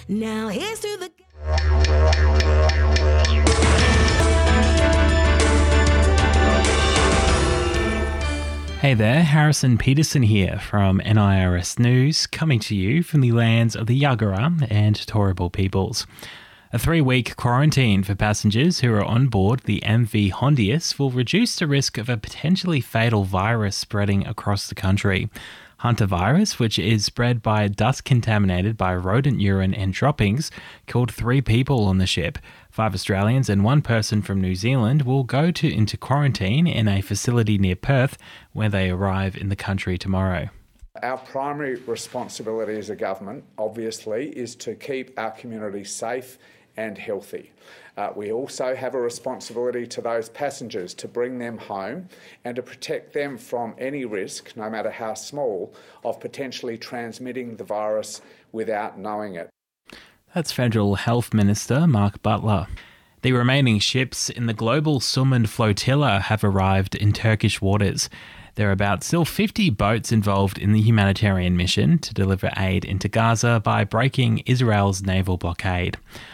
Now here's to the... Hey there, Harrison Peterson here from NIRS News, coming to you from the lands of the Yagara and Turrbal peoples. A 3-week quarantine for passengers who are on board the MV Hondius will reduce the risk of a potentially fatal virus spreading across the country. Hantavirus, which is spread by dust contaminated by rodent urine and droppings, killed 3 people on the ship. 5 Australians and 1 person from New Zealand will go into quarantine in a facility near Perth, where they arrive in the country tomorrow. Our primary responsibility as a government, obviously, is to keep our community safe and healthy. We also have a responsibility to those passengers to bring them home and to protect them from any risk, no matter how small, of potentially transmitting the virus without knowing it. That's Federal Health Minister Mark Butler. The remaining ships in the Global Sumud Flotilla have arrived in Turkish waters. There are about still 50 boats involved in the humanitarian mission to deliver aid into Gaza by breaking Israel's naval blockade.